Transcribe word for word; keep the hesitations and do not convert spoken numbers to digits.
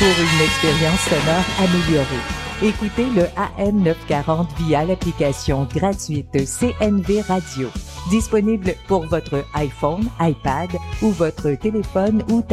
pour une expérience sonore améliorée. Écoutez le A M neuf cent quarante via l'application gratuite C N V Radio. Disponible pour votre iPhone, iPad ou votre téléphone ou tablette.